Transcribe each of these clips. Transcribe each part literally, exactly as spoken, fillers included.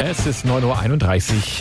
Es ist neun Uhr einunddreißig.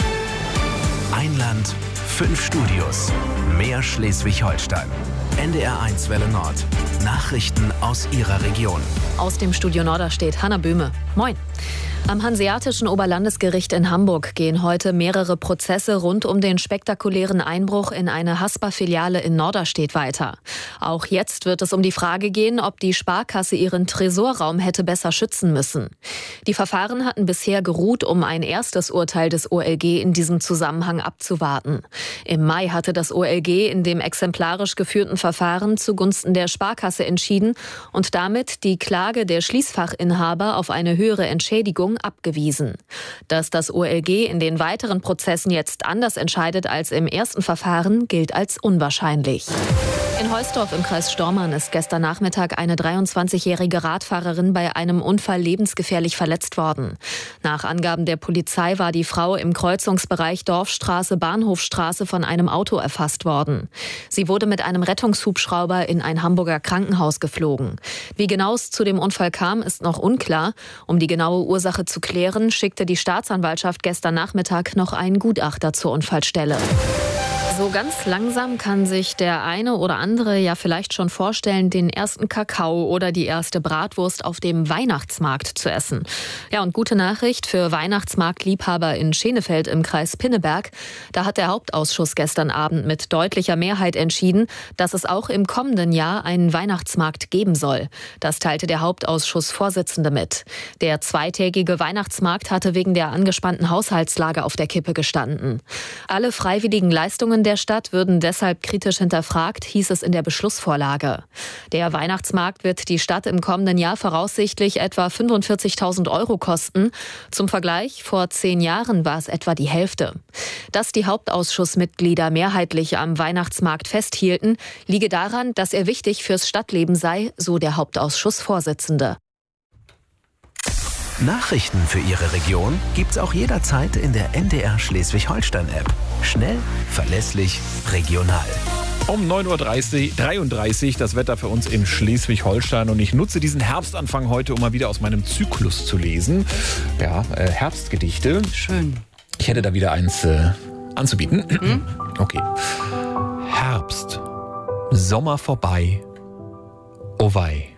Ein Land, fünf Studios, mehr Schleswig-Holstein. N D R eins Welle Nord. Nachrichten aus Ihrer Region. Aus dem Studio Norderstedt, Hanna Böhme. Moin. Am Hanseatischen Oberlandesgericht in Hamburg gehen heute mehrere Prozesse rund um den spektakulären Einbruch in eine Haspa-Filiale in Norderstedt weiter. Auch jetzt wird es um die Frage gehen, ob die Sparkasse ihren Tresorraum hätte besser schützen müssen. Die Verfahren hatten bisher geruht, um ein erstes Urteil des O L G in diesem Zusammenhang abzuwarten. Im Mai hatte das O L G in dem exemplarisch geführten Verfahren zugunsten der Sparkasse entschieden und damit die Klage der Schließfachinhaber auf eine höhere Entschädigung abgewiesen. Dass das O L G in den weiteren Prozessen jetzt anders entscheidet als im ersten Verfahren, gilt als unwahrscheinlich. In Heusdorf im Kreis Stormarn ist gestern Nachmittag eine dreiundzwanzigjährige Radfahrerin bei einem Unfall lebensgefährlich verletzt worden. Nach Angaben der Polizei war die Frau im Kreuzungsbereich Dorfstraße-Bahnhofstraße von einem Auto erfasst worden. Sie wurde mit einem Rettungshubschrauber in ein Hamburger Krankenhaus geflogen. Wie genau es zu dem Unfall kam, ist noch unklar. Um die genaue Ursache zu klären, schickte die Staatsanwaltschaft gestern Nachmittag noch einen Gutachter zur Unfallstelle. So ganz langsam kann sich der eine oder andere ja vielleicht schon vorstellen, den ersten Kakao oder die erste Bratwurst auf dem Weihnachtsmarkt zu essen. Ja, und gute Nachricht für Weihnachtsmarktliebhaber in Schenefeld im Kreis Pinneberg. Da hat der Hauptausschuss gestern Abend mit deutlicher Mehrheit entschieden, dass es auch im kommenden Jahr einen Weihnachtsmarkt geben soll. Das teilte der Hauptausschussvorsitzende mit. Der zweitägige Weihnachtsmarkt hatte wegen der angespannten Haushaltslage auf der Kippe gestanden. Alle freiwilligen Leistungen der Stadt würden deshalb kritisch hinterfragt, hieß es in der Beschlussvorlage. Der Weihnachtsmarkt wird die Stadt im kommenden Jahr voraussichtlich etwa fünfundvierzigtausend Euro kosten. Zum Vergleich, vor zehn Jahren war es etwa die Hälfte. Dass die Hauptausschussmitglieder mehrheitlich am Weihnachtsmarkt festhielten, liege daran, dass er wichtig fürs Stadtleben sei, so der Hauptausschussvorsitzende. Nachrichten für Ihre Region gibt's auch jederzeit in der N D R Schleswig-Holstein-App. Schnell, verlässlich, regional. Um neun Uhr dreiunddreißig das Wetter für uns in Schleswig-Holstein. Und ich nutze diesen Herbstanfang heute, um mal wieder aus meinem Zyklus zu lesen. Ja, äh, Herbstgedichte. Schön. Ich hätte da wieder eins äh, anzubieten. Hm? Okay. Herbst. Sommer vorbei. Oh wei.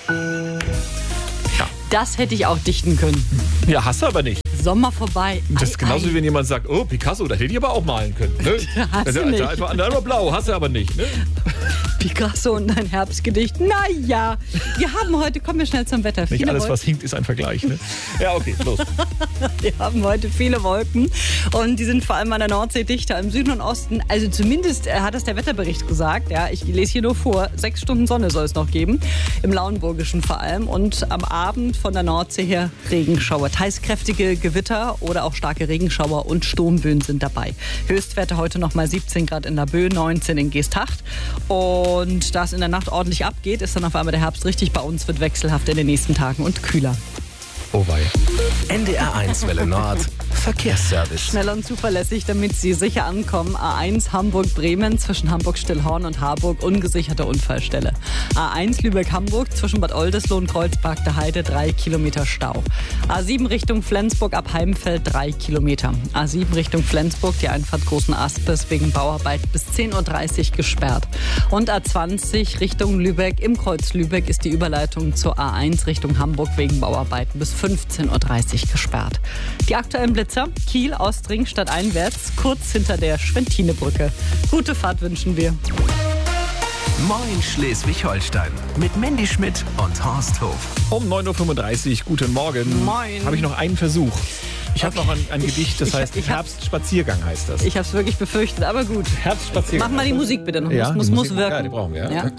Das hätte ich auch dichten können. Ja, hast du aber nicht. Sommer vorbei. Das ist ei, genauso ei. wie wenn jemand sagt, oh, Picasso, das hätte ich aber auch malen können. Ne? Hast also, du nicht. Einfach, einfach blau, hast du aber nicht. Ne? Picasso und ein Herbstgedicht. Naja, wir haben heute, kommen wir schnell zum Wetter. Nicht viele alles, Wolken. was hinkt, ist ein Vergleich. Ne? Ja, okay, los. Wir haben heute viele Wolken und die sind vor allem an der Nordsee dichter im Süden und Osten. Also zumindest äh, hat es der Wetterbericht gesagt. Ja, ich lese hier nur vor. Sechs Stunden Sonne soll es noch geben. Im Lauenburgischen vor allem. Und am Abend von der Nordsee her Regenschauer. Teils kräftige Gewitter oder auch starke Regenschauer und Sturmböen sind dabei. Höchstwerte heute noch mal siebzehn Grad in der Böe, neunzehn in Geesthacht. Und da es in der Nacht ordentlich abgeht, ist dann auf einmal der Herbst richtig bei uns, wird wechselhaft in den nächsten Tagen und kühler. Oh wei. N D R eins Welle Nord. Verkehrsservice. Schnell und zuverlässig, damit Sie sicher ankommen. A eins Hamburg-Bremen zwischen Hamburg-Stillhorn und Harburg, ungesicherte Unfallstelle. A eins Lübeck-Hamburg zwischen Bad Oldesloe und Kreuzberg der Heide, drei Kilometer Stau. A sieben Richtung Flensburg ab Heimfeld, drei Kilometer. A sieben Richtung Flensburg, die Einfahrt Großen Aspes wegen Bauarbeit bis zehn Uhr dreißig gesperrt. Und A zwanzig Richtung Lübeck, im Kreuz Lübeck ist die Überleitung zur A eins Richtung Hamburg wegen Bauarbeiten bis fünfzehn Uhr dreißig gesperrt. Die aktuellen Blitzer, Kiel, Ostring, stadteinwärts, kurz hinter der Schwentinebrücke. Gute Fahrt wünschen wir. Moin Schleswig-Holstein mit Mandy Schmidt und Horst Hof. Um neun Uhr fünfunddreißig, guten Morgen. Moin. Habe ich noch einen Versuch. Ich habe Okay. noch ein, ein Gedicht, das Ich- heißt ich hab- Herbstspaziergang heißt das. Ich habe es wirklich befürchtet, aber gut. Herbstspaziergang. Mach mal die Musik bitte noch. Ja, muss, die muss, Musik- muss wirken. Ja, die brauchen wir. Ja.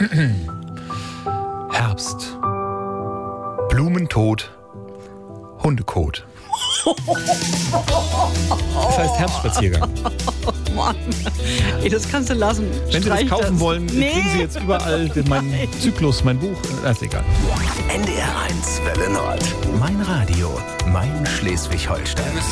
Herbst. Blumentod. Hundekot. Das heißt Herbstspaziergang. Mann. Ey, das kannst du lassen. Wenn Sie das Streich kaufen das. wollen, Nee. kriegen Sie jetzt überall den- meinen Zyklus, mein Buch. Das ist egal. N D R eins Welle Nord. Mein Radio, mein Schleswig-Holstein.